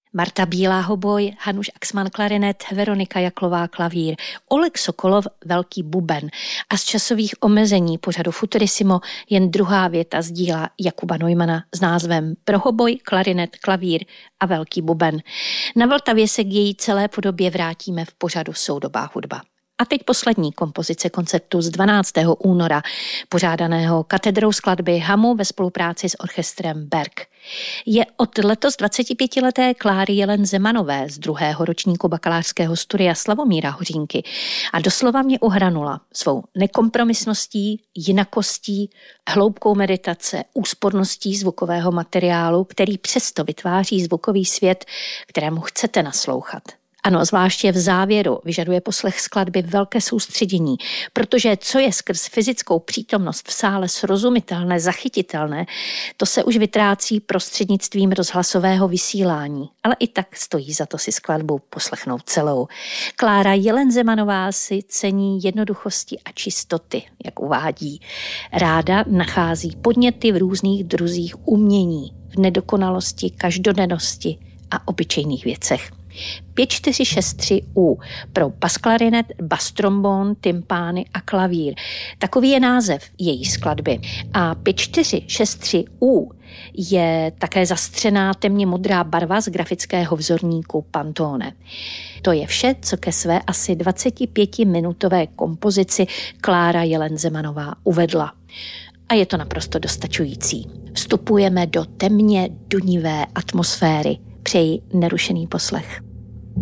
Marta Bílá hoboj, Hanuš Axman klarinet, Veronika Jaklová klavír, Oleg Sokolov velký buben a z časových omezení pořadu Futurissimo jen druhá věta z díla Jakuba Neumana s názvem Pro hoboj, klarinet, klavír a velký buben. Na Vltavě se k její celé podobě vrátíme v pořadu Soudobá hudba. A teď poslední kompozice koncertu z 12. února, pořádaného katedrou skladby Hamu ve spolupráci s orchestrem Berg. Je od letos 25leté Kláry Jelen Zemanové z 2. ročníku bakalářského studia Slavomíra Hořínky a doslova mě uhranula svou nekompromisností, jinakostí, hloubkou meditace, úsporností zvukového materiálu, který přesto vytváří zvukový svět, kterému chcete naslouchat. Ano, zvláště v závěru vyžaduje poslech skladby velké soustředění, protože co je skrz fyzickou přítomnost v sále srozumitelné, zachytitelné, to se už vytrácí prostřednictvím rozhlasového vysílání. Ale i tak stojí za to si skladbu poslechnout celou. Klára Jelen Zemanová si cení jednoduchosti a čistoty, jak uvádí. Ráda nachází podněty v různých druzích umění, v nedokonalosti, každodennosti a obyčejných věcech. 5-4-6-3-U pro basklarinet, bastrombón, tympány a klavír. Takový je název její skladby. A 5-4-6-3-U je také zastřená temně modrá barva z grafického vzorníku Pantone. To je vše, co ke své asi 25-minutové kompozici Klára Jelen Zemanová uvedla. A je to naprosto dostačující. Vstupujeme do temně dunivé atmosféry. Přeji nerušený poslech.